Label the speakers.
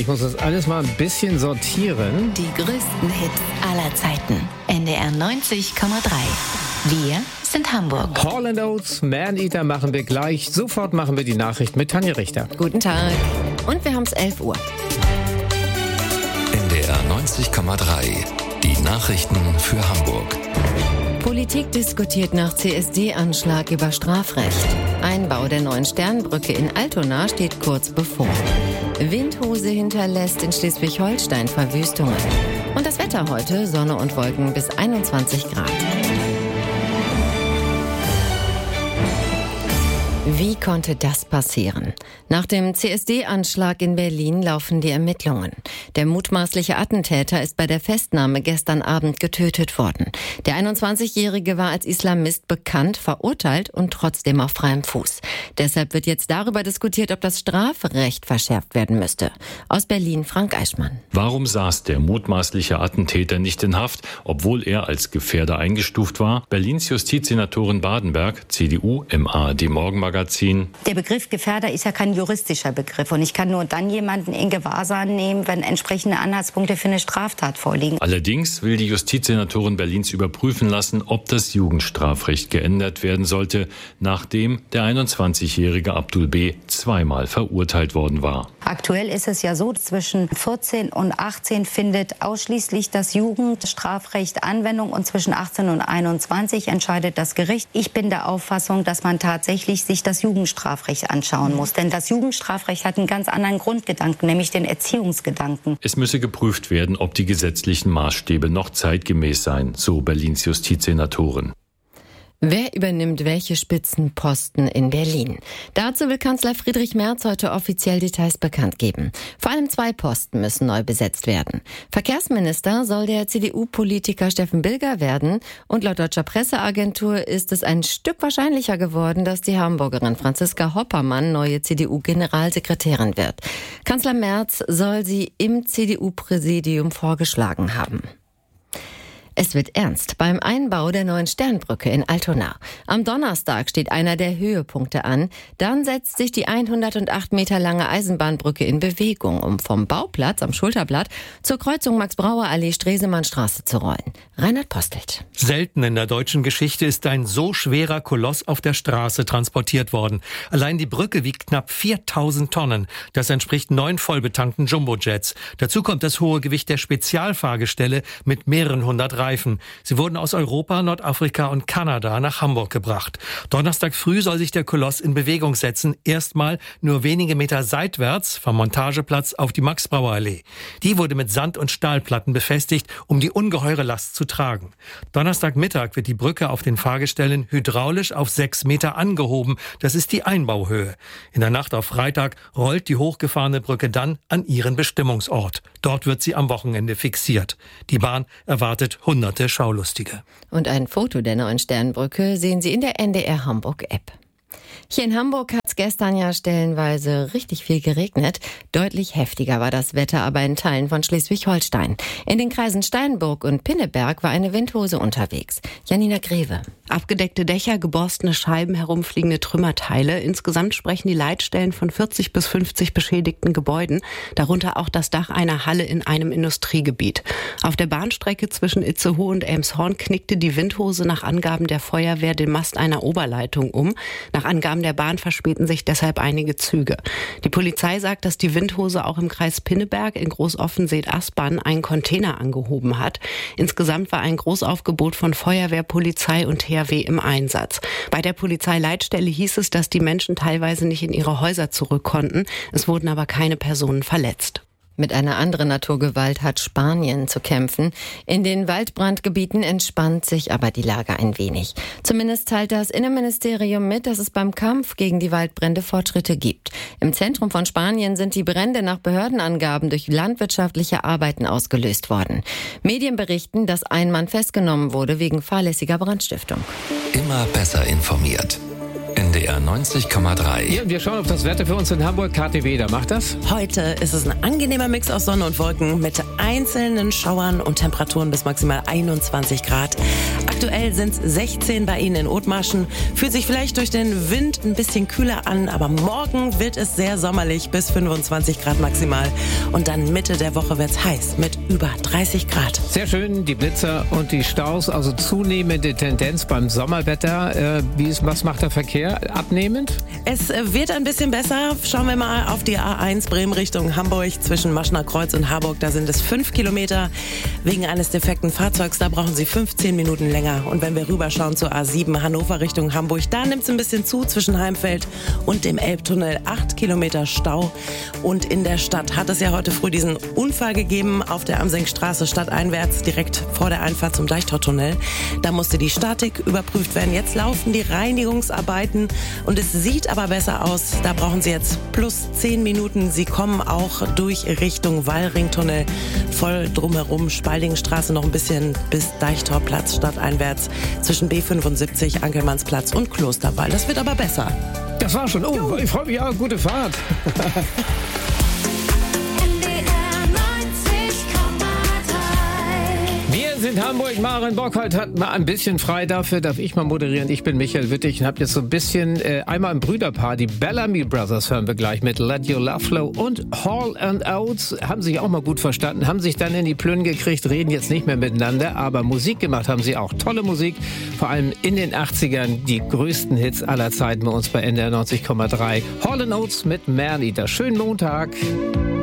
Speaker 1: ich muss das alles mal ein bisschen sortieren.
Speaker 2: Die größten Hits aller Zeiten. NDR 90,3. Wir sind Hamburg.
Speaker 1: Hall & Oates, Man-Eater machen wir gleich. Sofort machen wir die Nachricht mit Tanja Richter.
Speaker 2: Guten Tag. Und wir haben es 11 Uhr.
Speaker 3: NDR 90,3. Die Nachrichten für Hamburg.
Speaker 2: Politik diskutiert nach CSD-Anschlag über Strafrecht. Einbau der neuen Sternbrücke in Altona steht kurz bevor. Windhose hinterlässt in Schleswig-Holstein Verwüstungen. Und das Wetter heute, Sonne und Wolken bis 21 Grad. Wie konnte das passieren? Nach dem CSD-Anschlag in Berlin laufen die Ermittlungen. Der mutmaßliche Attentäter ist bei der Festnahme gestern Abend getötet worden. Der 21-Jährige war als Islamist bekannt, verurteilt und trotzdem auf freiem Fuß. Deshalb wird jetzt darüber diskutiert, ob das Strafrecht verschärft werden müsste. Aus Berlin Frank Eichmann.
Speaker 4: Warum saß der mutmaßliche Attentäter nicht in Haft, obwohl er als Gefährder eingestuft war? Berlins Justizsenatorin Badenberg, CDU, im ARD-Morgenmagazin.
Speaker 5: Der Begriff Gefährder ist ja kein juristischer Begriff und ich kann nur dann jemanden in Gewahrsam nehmen, wenn entsprechende Anhaltspunkte für eine Straftat vorliegen.
Speaker 4: Allerdings will die Justizsenatorin Berlins überprüfen lassen, ob das Jugendstrafrecht geändert werden sollte, nachdem der 21-jährige Abdul B. zweimal verurteilt worden war.
Speaker 5: Aktuell ist es ja so, zwischen 14 und 18 findet ausschließlich das Jugendstrafrecht Anwendung und zwischen 18 und 21 entscheidet das Gericht. Ich bin der Auffassung, dass man tatsächlich sich das Jugendstrafrecht anschauen muss. Denn das Jugendstrafrecht hat einen ganz anderen Grundgedanken, nämlich den Erziehungsgedanken.
Speaker 4: Es müsse geprüft werden, ob die gesetzlichen Maßstäbe noch zeitgemäß seien, so Berlins Justizsenatorin.
Speaker 2: Wer übernimmt welche Spitzenposten in Berlin? Dazu will Kanzler Friedrich Merz heute offiziell Details bekannt geben. Vor allem 2 Posten müssen neu besetzt werden. Verkehrsminister soll der CDU-Politiker Steffen Bilger werden und laut deutscher Presseagentur ist es ein Stück wahrscheinlicher geworden, dass die Hamburgerin Franziska Hoppermann neue CDU-Generalsekretärin wird. Kanzler Merz soll sie im CDU-Präsidium vorgeschlagen haben. Es wird ernst beim Einbau der neuen Sternbrücke in Altona. Am Donnerstag steht einer der Höhepunkte an. Dann setzt sich die 108 Meter lange Eisenbahnbrücke in Bewegung, um vom Bauplatz am Schulterblatt zur Kreuzung Max-Brauer-Allee-Stresemannstraße zu rollen. Reinhard Postelt.
Speaker 6: Selten in der deutschen Geschichte ist ein so schwerer Koloss auf der Straße transportiert worden. Allein die Brücke wiegt knapp 4000 Tonnen. Das entspricht 9 vollbetankten Jumbojets. Dazu kommt das hohe Gewicht der Spezialfahrgestelle mit mehreren hundert Reifen. Sie wurden aus Europa, Nordafrika und Kanada nach Hamburg gebracht. Donnerstag früh soll sich der Koloss in Bewegung setzen. Erstmal nur wenige Meter seitwärts vom Montageplatz auf die Max-Brauer-Allee. Die wurde mit Sand- und Stahlplatten befestigt, um die ungeheure Last zu tragen. Donnerstagmittag wird die Brücke auf den Fahrgestellen hydraulisch auf 6 Meter angehoben. Das ist die Einbauhöhe. In der Nacht auf Freitag rollt die hochgefahrene Brücke dann an ihren Bestimmungsort. Dort wird sie am Wochenende fixiert. Die Bahn erwartet hunderte Schaulustige.
Speaker 2: Und ein Foto der neuen Sternbrücke sehen Sie in der NDR Hamburg-App. Hier in Hamburg hat es gestern ja stellenweise richtig viel geregnet. Deutlich heftiger war das Wetter aber in Teilen von Schleswig-Holstein. In den Kreisen Steinburg und Pinneberg war eine Windhose unterwegs. Janina Greve.
Speaker 7: Abgedeckte Dächer, geborstene Scheiben, herumfliegende Trümmerteile. Insgesamt sprechen die Leitstellen von 40 bis 50 beschädigten Gebäuden, darunter auch das Dach einer Halle in einem Industriegebiet. Auf der Bahnstrecke zwischen Itzehoe und Elmshorn knickte die Windhose nach Angaben der Feuerwehr den Mast einer Oberleitung um. Nach Angaben der Bahn verspäten sich deshalb einige Züge. Die Polizei sagt, dass die Windhose auch im Kreis Pinneberg in Großoffenseet-Aspern einen Container angehoben hat. Insgesamt war ein Großaufgebot von Feuerwehr, Polizei und THW im Einsatz. Bei der Polizeileitstelle hieß es, dass die Menschen teilweise nicht in ihre Häuser zurück konnten. Es wurden aber keine Personen verletzt.
Speaker 2: Mit einer anderen Naturgewalt hat Spanien zu kämpfen. In den Waldbrandgebieten entspannt sich aber die Lage ein wenig. Zumindest teilt das Innenministerium mit, dass es beim Kampf gegen die Waldbrände Fortschritte gibt. Im Zentrum von Spanien sind die Brände nach Behördenangaben durch landwirtschaftliche Arbeiten ausgelöst worden. Medien berichten, dass ein Mann festgenommen wurde wegen fahrlässiger Brandstiftung.
Speaker 3: Immer besser informiert. NDR 90,3.
Speaker 1: Ja, wir schauen auf das Wetter für uns in Hamburg. KTW, da macht das.
Speaker 8: Heute ist es ein angenehmer Mix aus Sonne und Wolken mit einzelnen Schauern und Temperaturen bis maximal 21 Grad. Aktuell sind es 16 bei Ihnen in Othmarschen. Fühlt sich vielleicht durch den Wind ein bisschen kühler an, aber morgen wird es sehr sommerlich bis 25 Grad maximal. Und dann Mitte der Woche wird's heiß mit über 30 Grad.
Speaker 1: Sehr schön, die Blitzer und die Staus, also zunehmende Tendenz beim Sommerwetter. Was macht der Verkehr? Abnehmend?
Speaker 8: Es wird ein bisschen besser. Schauen wir mal auf die A1 Bremen Richtung Hamburg zwischen Maschner Kreuz und Harburg. Da sind es 5 Kilometer. Wegen eines defekten Fahrzeugs, da brauchen Sie 15 Minuten länger. Und wenn wir rüberschauen zur A7 Hannover Richtung Hamburg, da nimmt es ein bisschen zu zwischen Heimfeld und dem Elbtunnel. 8 Kilometer Stau. Und in der Stadt hat es ja heute früh diesen Unfall gegeben auf der Amsingstraße stadteinwärts, direkt vor der Einfahrt zum Deichtortunnel. Da musste die Statik überprüft werden. Jetzt laufen die Reinigungsarbeiten und es sieht aber besser aus. Da brauchen Sie jetzt plus 10 Minuten. Sie kommen auch durch Richtung Wallringtunnel voll drumherum. Spaldingstraße noch ein bisschen bis Deichtorplatz stadteinwärts zwischen B75, Ankelmannsplatz und Klosterwall. Das wird aber besser.
Speaker 1: Das war schon. Oh, ich freue mich auch. Gute Fahrt. Wir sind Hamburg. Maren Bockholt hat mal ein bisschen frei. Dafür darf ich mal moderieren. Ich bin Michael Wittig und habe jetzt so ein bisschen einmal im Brüderpaar. Die Bellamy Brothers hören wir gleich mit Let Your Love Flow. Und Hall & Oates haben sich auch mal gut verstanden, haben sich dann in die Plünn gekriegt, reden jetzt nicht mehr miteinander, aber Musik gemacht haben sie auch. Tolle Musik, vor allem in den 80ern. Die größten Hits aller Zeiten bei uns bei NDR 90,3. Hall & Oates mit Man Eater. Schönen Montag.